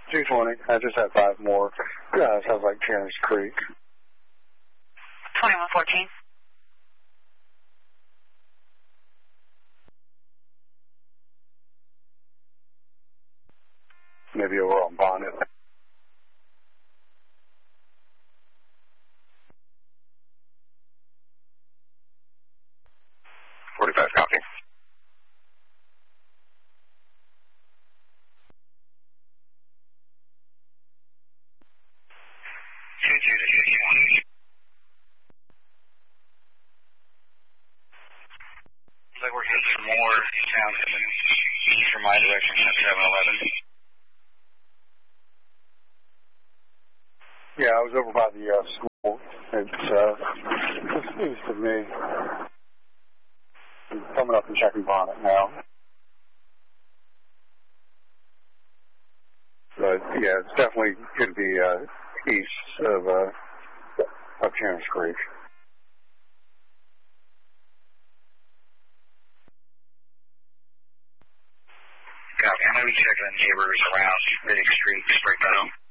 220. I just had 5 more. Sounds like Terrence Creek. 2114. Maybe over on Bonnet. Copy. 22 to 51. Looks like we're hitting some more towns coming east from my direction at 711. Yeah, I was over by the school. It's east of me. I'm coming up and checking Bonnet now. But yeah, it's definitely going to be east of Terrence Creek. Copy. I'm going to be checking the neighbors around Riddick Street, Spring Meadow.